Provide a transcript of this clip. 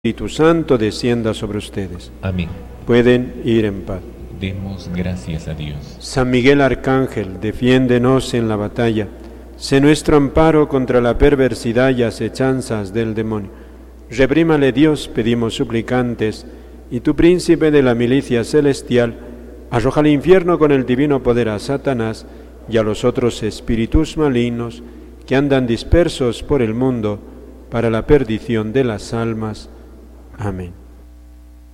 Espíritu Santo descienda sobre ustedes. Amén. Pueden ir en paz. Demos gracias a Dios. San Miguel Arcángel, defiéndenos en la batalla. Sé nuestro amparo contra la perversidad y acechanzas del demonio. Reprímale Dios, pedimos suplicantes, y tu príncipe de la milicia celestial, arroja al infierno con el divino poder a Satanás y a los otros espíritus malignos que andan dispersos por el mundo para la perdición de las almas. Amén.